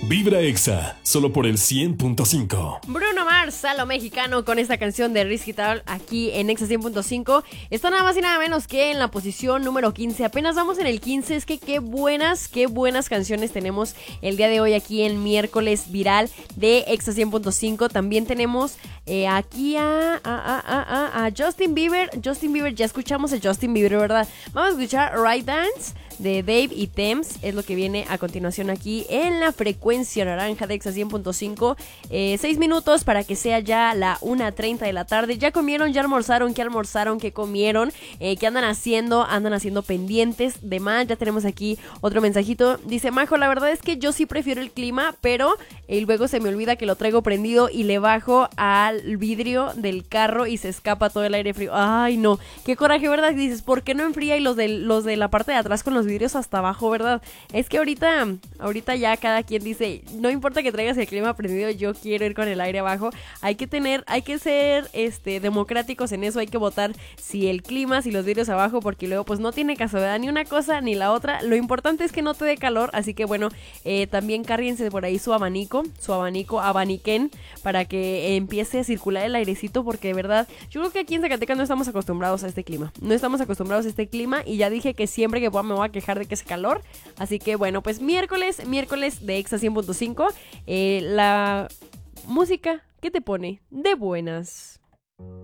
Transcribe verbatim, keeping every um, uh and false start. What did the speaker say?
Vibra Exa, solo por el cien punto cinco. Bruno Mars, a lo mexicano, con esta canción de Risky Tal aquí en Exa cien punto cinco. Está nada más y nada menos que en la posición número quince. Apenas vamos en el quince. Es que qué buenas, qué buenas canciones tenemos el día de hoy aquí en miércoles viral de Exa cien punto cinco. También tenemos eh, aquí a, a, a, a, a Justin Bieber. Justin Bieber, ya escuchamos a Justin Bieber, ¿verdad? Vamos a escuchar Right Dance de Dave y Thames, es lo que viene a continuación aquí en la frecuencia naranja de Exa cien punto cinco. Eh, seis minutos para que sea ya la una treinta de la tarde. ¿Ya comieron? ¿Ya almorzaron? ¿Qué almorzaron? ¿Qué comieron? Eh, ¿Qué andan haciendo? ¿Andan haciendo pendientes de más? Ya tenemos aquí otro mensajito. Dice Majo, la verdad es que yo sí prefiero el clima, pero eh, luego se me olvida que lo traigo prendido y le bajo al vidrio del carro y se escapa todo el aire frío. Ay, no. Qué coraje, ¿verdad? Dices, ¿por qué no enfría? Y los de, los de la parte de atrás con los vidrios hasta abajo, ¿verdad? Es que ahorita, ahorita ya cada quien dice, no importa que traigas el clima prendido, yo quiero ir con el aire abajo. Hay que tener, hay que ser este democráticos en eso, hay que votar si el clima, si los vidrios abajo, porque luego pues no tiene caso, ¿verdad? Ni una cosa ni la otra. Lo importante es que no te dé calor, así que bueno, eh, también cárguense por ahí su abanico, su abanico, abaniquen, para que eh, empiece a circular el airecito, porque de verdad, yo creo que aquí en Zacatecas no estamos acostumbrados a este clima, no estamos acostumbrados a este clima, y ya dije que siempre que pueda me voy a quejar de que es calor. Así que bueno, pues miércoles, miércoles de Exa cien punto cinco, eh, la música que te pone de buenas.